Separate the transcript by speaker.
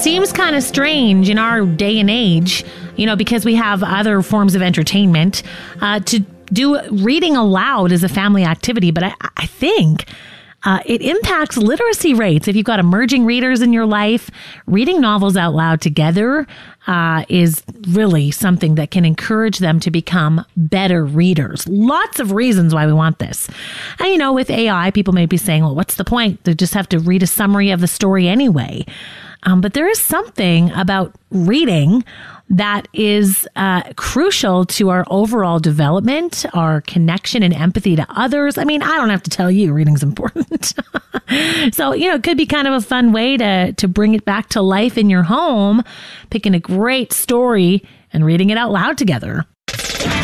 Speaker 1: seems kind of strange in our day and age, because we have other forms of entertainment, to do reading aloud as a family activity. But I think it impacts literacy rates. If you've got emerging readers in your life, reading novels out loud together is really something that can encourage them to become better readers. Lots of reasons why we want this. And, with AI, people may be saying, well, what's the point? They just have to read a summary of the story anyway. But there is something about reading that is crucial to our overall development, our connection and empathy to others. I don't have to tell you, reading's important. So, it could be kind of a fun way to bring it back to life in your home, picking a great story and reading it out loud together.